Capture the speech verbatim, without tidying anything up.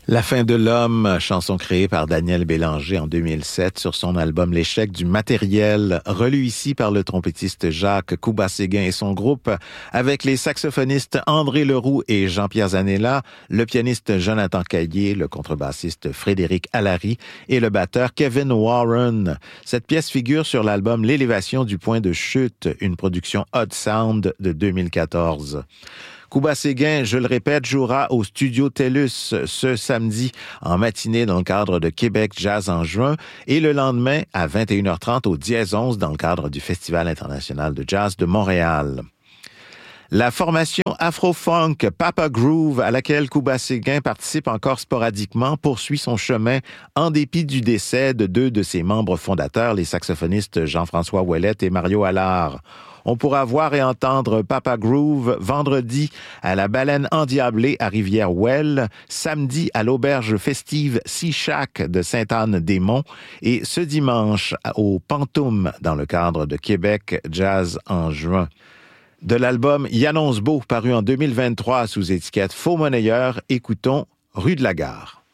La fin de l'homme, chanson créée par Daniel Bélanger en deux mille sept sur son album L'échec du matériel, relu ici par le trompettiste Jacques Kuba-Séguin et son groupe, avec les saxophonistes André Leroux et Jean-Pierre Zanella, le pianiste Jonathan Caillé, le contrebassiste Frédéric Allary et le batteur Kevin Warren. Cette pièce figure sur l'album L'élévation du point de chute, une production Odd Sound de deux mille quatorze. Kuba-Séguin, je le répète, jouera au Studio TELUS ce samedi en matinée dans le cadre de Québec Jazz en juin et le lendemain à vingt et une heures trente au Dièse onze dans le cadre du Festival international de jazz de Montréal. La formation Afro-Funk Papa Groove, à laquelle Kuba-Séguin participe encore sporadiquement, poursuit son chemin en dépit du décès de deux de ses membres fondateurs, les saxophonistes Jean-François Ouellette et Mario Allard. On pourra voir et entendre Papa Groove vendredi à la Baleine Endiablée à Rivière-Ouelle, samedi à l'auberge festive Sea Shack de Sainte-Anne-des-Monts et ce dimanche au Pantoum dans le cadre de Québec Jazz en juin. De l'album Y'annonce beau paru en deux mille vingt-trois sous étiquette Faux Monnayeur, écoutons Rue de la Gare.